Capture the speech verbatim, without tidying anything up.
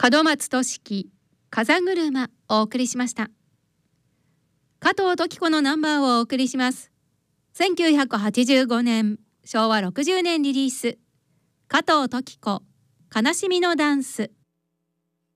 門松俊樹風車をお送りしました。加藤登紀子のナンバーをお送りします。せんきゅうひゃくはちじゅうごねんしょうわろくじゅうねんリリース、加藤登紀子悲しみのダンス。